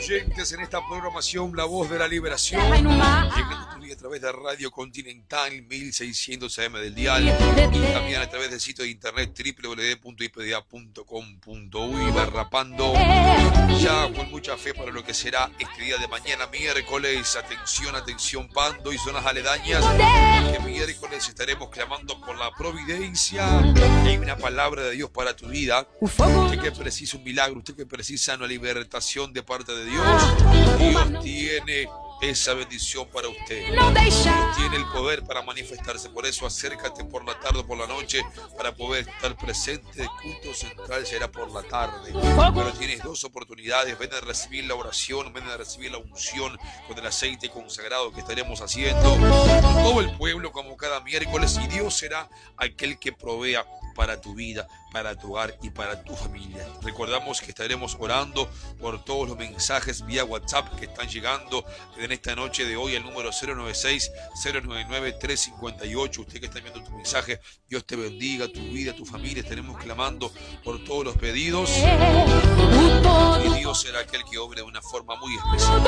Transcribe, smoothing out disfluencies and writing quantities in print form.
oyentes en esta programación La Voz de la Liberación, llegando a tu vida a través de Radio Continental 1600 AM del dial y también a través del sitio de internet www.ipda.com.uy. Va rapando ya con mucha fe para lo que será este día de mañana, miércoles. Atención, atención, Pando y zonas aledañas. Este miércoles estaremos clamando por la providencia. Hay una palabra de Dios para tu vida. Usted que precisa un milagro, usted que precisa una libertación de parte de Dios, Dios tiene esa bendición para usted. Dios tiene el poder para manifestarse. Por eso acércate por la tarde o por la noche para poder estar presente. El culto central será por la tarde, pero tienes dos oportunidades. Ven a recibir la oración, ven a recibir la unción con el aceite consagrado que estaremos haciendo con todo el pueblo como cada miércoles, y Dios será aquel que provea para tu vida, para tu hogar y para tu familia. Recordamos que estaremos orando por todos los mensajes vía WhatsApp que están llegando en esta noche de hoy, el número 096-099-358. Usted que está enviando tu mensaje, Dios te bendiga, tu vida, tu familia. Estaremos clamando por todos los pedidos y Dios será aquel que obre de una forma muy especial.